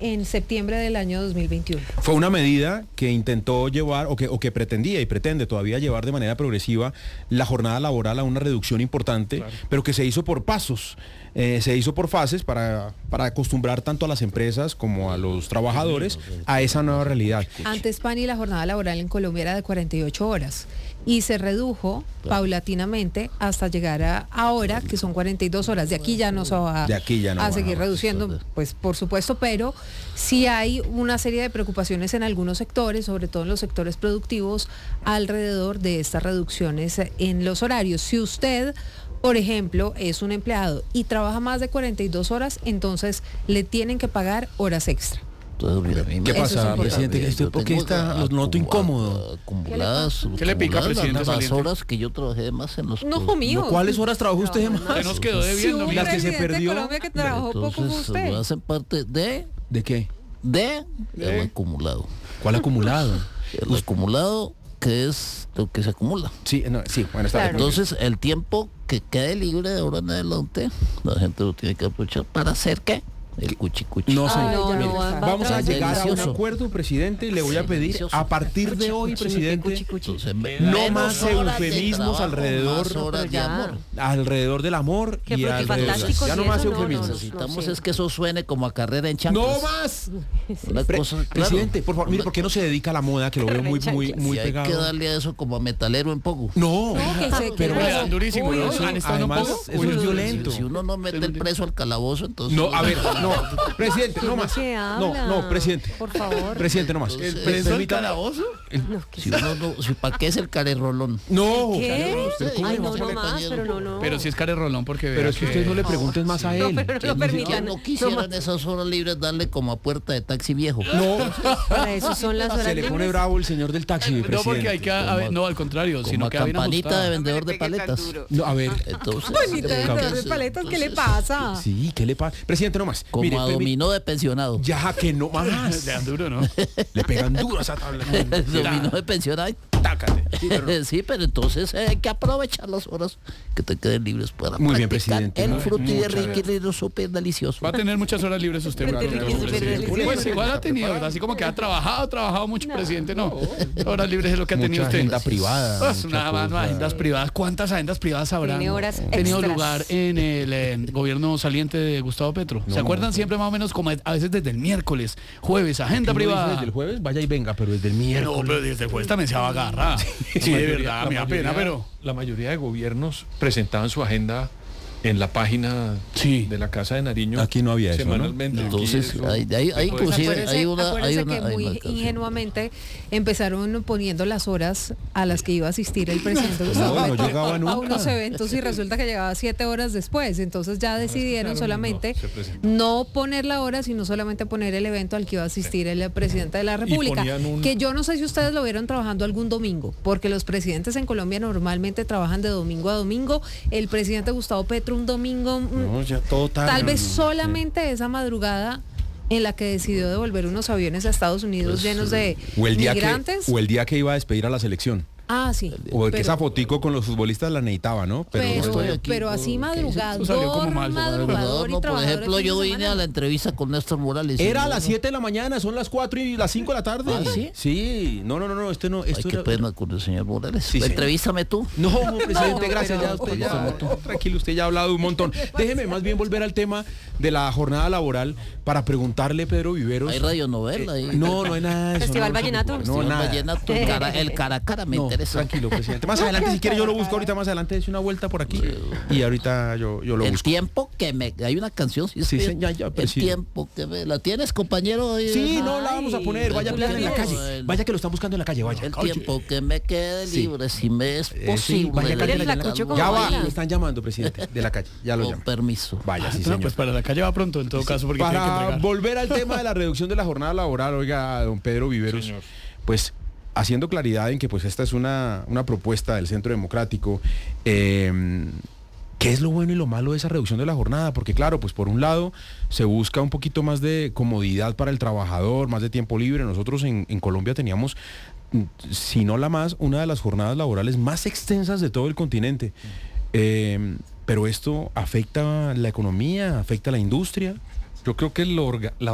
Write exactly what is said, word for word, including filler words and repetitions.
en septiembre del año dos mil veintiuno. Fue una medida que intentó llevar, o que, o que pretendía y pretende todavía llevar de manera progresiva la jornada laboral a una reducción importante, claro, pero que se hizo por pasos, eh, se hizo por fases para, para acostumbrar tanto a las empresas como a los trabajadores a esa nueva realidad. Antes, Pani, la jornada laboral en Colombia era de cuarenta y ocho horas y se redujo paulatinamente hasta llegar a ahora, que son cuarenta y dos horas. De aquí ya no se va a, de aquí ya no a va, seguir no, reduciendo, pues por supuesto, pero sí hay una serie de preocupaciones en algunos sectores, sobre todo en los sectores productivos, alrededor de estas reducciones en los horarios. Si usted, por ejemplo, es un empleado y trabaja más de cuarenta y dos horas, entonces le tienen que pagar horas extra. ¿Qué pasa, presidente? ¿Usted por qué está, lo noto incómodo? Acumuladas, ¿Qué le pica, presidente? Las horas que yo trabajé más en los... No, mío. ¿Cuáles horas trabajó usted más? Se nos quedó debiendo. Sí, las que se perdió. Colombia que trabajó poco como usted. Hacen parte de... ¿De qué? De... ¿De? El acumulado. ¿Cuál acumulado? El acumulado, que es lo que se acumula. Sí, no, sí, bueno, está Claro. bien. Entonces, el tiempo que quede libre de ahora en adelante, la gente lo tiene que aprovechar para hacer ¿qué? El cuchi cuchi. No, señor. Ay, no, Mire, no, va- vamos va- a llegar a un delicioso. acuerdo, presidente, y le voy a pedir Delicioso. a partir de hoy, presidente, Entonces, me- no menos más horas de eufemismos trabajo, alrededor- más horas de Ya. amor. alrededor del amor Qué y pro- qué alrededor. fantástico, Ya sí, no más eso no, eufemismos. no, Necesitamos sí. es que eso suene como a carrera en chanclas. ¡No más! Una Pre- cosa, claro. Presidente, por favor, mire, ¿por qué no se dedica a la moda, que lo veo muy, muy, muy Y hay que pegado? darle a eso como a metalero en poco. No, No, que se- pero que- Le dan durísimo, Uy, ¿no? eso, ¿Han estado un además, poco? eso Uy, es violento. Si uno no mete el preso al calabozo, entonces... No, a ver, no, presidente, no más. ¿Qué No, habla? no, presidente. Por favor. Presidente, no más. ¿El preso al Permítame- calabozo? No, ¿qué Si uno no... Si, ¿Para qué es el carerrolón? No, ¿Qué? pero ¿cómo Ay, le no, vamos a no poner más, pañuelo? pero no, no. Pero si es carerolón, porque Pero vea es que ustedes no le pregunten más a No, él. pero no Que lo ni siquiera permitan. no quisieran No, esas horas libres darle como a puerta de taxi viejo. No, para eso son las horas se le pone libres. bravo el señor del taxi, No, presidente. porque hay que... a ver, no, al contrario, Como sino a que bien campanita de ajustada. vendedor de paletas. No, a ver. Entonces... Bonita de eh, vendedor de entonces- paletas, ¿qué le entonces, pasa? Sí, ¿qué le pasa? Presidente, no más. Como Mire, a permi- dominó de pensionado. Ya que no más. Le dan duro, ¿no? Le pegan duro a esa tabla. Dominó de pensionado. Tácate. Sí, pero no. Sí, pero entonces eh, hay que aprovechar las horas que te queden libres para Muy bien, practicar presidente. el Muy- fruto y muchas riquilero súper delicioso. Va a tener muchas horas libres usted, Pero claro, tiene claro, que ser presidente. delicioso. Pues igual ha tenido, así como que ha trabajado, trabajado mucho, presidente, no. Horas libres es lo que ha Mucha tenido usted. agenda privada, Pues mucha nada más, no, cosa. agendas privadas. ¿Cuántas agendas privadas habrán Tiene horas tenido extras. lugar en el eh, gobierno saliente de Gustavo Petro? ¿Se No. acuerdan siempre más o menos como a veces desde el miércoles, jueves, agenda ¿Cómo dice privada? desde el jueves? Vaya y venga, pero desde el No, miércoles. pero desde el jueves también se va a agarrar. Sí, de verdad, me da pena, pero... La mayoría de gobiernos presentaban su agenda en la página Sí. de la Casa de Nariño. Aquí no había eso, ¿no? semanalmente. Aquí Entonces, eso- hay, hay, hay Pues, inclusive Acuérdese, hay una... Hay acuérdese una que hay muy una canción. ingenuamente empezaron poniendo las horas a las que iba a asistir el presidente Gustavo No, no Petro llegaba a nunca. unos eventos y resulta que llegaba siete horas después. Entonces ya decidieron claro, solamente no, se presentó. no poner la hora, sino solamente poner el evento al que iba a asistir el presidente de la República. ponían un- Que yo no sé si ustedes lo vieron trabajando algún domingo, porque los presidentes en Colombia normalmente trabajan de domingo a domingo. El presidente Gustavo Petro un domingo... mm, No, ya todo tarde. Tal vez Sí. solamente esa madrugada en la que decidió devolver unos aviones a Estados Unidos Pues, llenos de O el día que, migrantes. o el día que iba a despedir a la selección. Ah, sí. O el que pero- esa fotico con los futbolistas la necesitaba, ¿no? Pero, no estoy aquí, pero ¿no? así ¿Qué dice? madrugador, Eso salió como mal. madrugador y No, por trabajador el ejemplo, fin de yo vine semana. a la entrevista con Néstor Morales. Era y a las no- siete de la mañana, son las cuatro y las cinco de la tarde. ¿Ah, sí? Sí, no, no, no, no, este no, Ay, esto qué era- pena con el señor Morales. Sí, sí. Entrevístame tú. No, presidente, No, gracias, pero- ya usted ya, Pero- tranquilo, usted ya ha hablado un montón. Déjeme más bien volver al tema de la jornada laboral para preguntarle, Pedro Viveros. Hay radionovela ahí. No, no hay nada de eso. Festival no, Vallenato. No, Festival nada. Vallenato, el cara, el cara a cara me No, interesa. tranquilo, presidente. Más adelante, si quiere, yo lo busco ahorita más adelante, es una vuelta por aquí y ahorita yo, yo lo El busco. tiempo que me... Hay una canción, sí, Sí, sí, sí, ya, ya, pues el sí. tiempo que me... ¿La tienes, compañero? Ahí? Sí, no la vamos a poner, vaya, Ay, pídala en la bueno, calle. el- Vaya que lo están buscando en la calle, vaya. El Oye. tiempo que me quede Sí. libre, si me es Eh, sí, posible. vaya, le cállate, la dedico escucho algo como Ya va, baila. lo están llamando, presidente, de la calle, ya lo Con llaman. permiso. Vaya, sí, No, señor. pues para la calle va pronto, en todo caso, porque tiene que Para entregar. volver al tema de la reducción de la jornada laboral, oiga, don Pedro Viveros, Señor. pues haciendo claridad en que pues esta es una, una propuesta del Centro Democrático, eh, ¿qué es lo bueno y lo malo de esa reducción de la jornada? Porque claro, pues por un lado se busca un poquito más de comodidad para el trabajador, más de tiempo libre. Nosotros en, en Colombia teníamos, mm, si no la más, una de las jornadas laborales más extensas de todo el continente. Eh, pero esto afecta la economía, afecta la industria. Yo creo que lo orga- la